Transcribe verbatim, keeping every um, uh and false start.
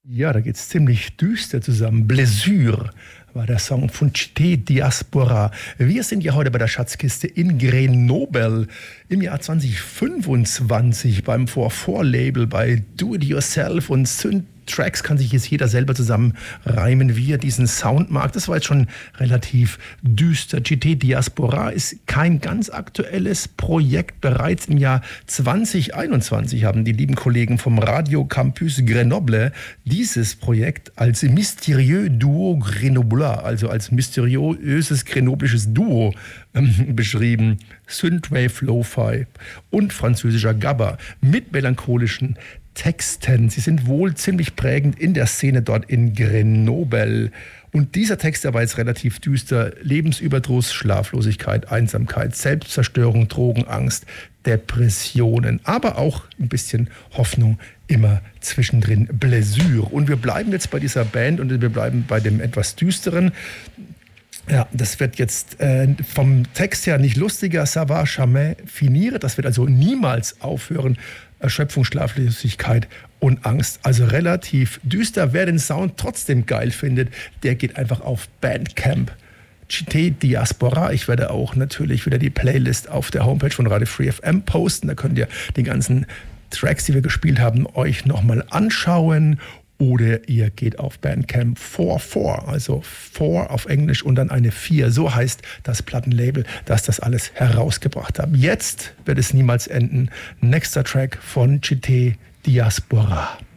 Ja, da geht's ziemlich düster zusammen. Blessure war der Song von Cité Diaspora. Wir sind ja heute bei der Schatzkiste in Grenoble im Jahr zwanzig fünfundzwanzig beim vier vier Label bei Do It Yourself und Synth Tracks kann sich jetzt jeder selber zusammenreimen, wie er diesen Sound mag. Das war jetzt schon relativ düster. Cité Diaspora ist kein ganz aktuelles Projekt. Bereits im Jahr zwanzig einundzwanzig haben die lieben Kollegen vom Radio Campus Grenoble dieses Projekt als Mystérieux Duo Grenoblois, also als mysteriöses grenoblisches Duo ähm, beschrieben. Synthwave, Lo-Fi und französischer Gabber mit melancholischen Texten. Sie sind wohl ziemlich prägend in der Szene dort in Grenoble. Und dieser Text, der war jetzt relativ düster. Lebensüberdruss, Schlaflosigkeit, Einsamkeit, Selbstzerstörung, Drogenangst, Depressionen, aber auch ein bisschen Hoffnung immer zwischendrin. Blessure. Und wir bleiben jetzt bei dieser Band und wir bleiben bei dem etwas düsteren. Ja, das wird jetzt äh, vom Text her nicht lustiger. Ça va jamais finir. Das wird also niemals aufhören. Erschöpfung, Schlaflosigkeit und Angst. Also relativ düster. Wer den Sound trotzdem geil findet, der geht einfach auf Bandcamp. Cité Diaspora. Ich werde auch natürlich wieder die Playlist auf der Homepage von Radio Free F M posten. Da könnt ihr die ganzen Tracks, die wir gespielt haben, euch nochmal anschauen. Oder ihr geht auf Bandcamp vier vier, also vier auf Englisch und dann eine vier. So heißt das Plattenlabel, das das alles herausgebracht hat. Jetzt wird es niemals enden. Nächster Track von Cité Diaspora.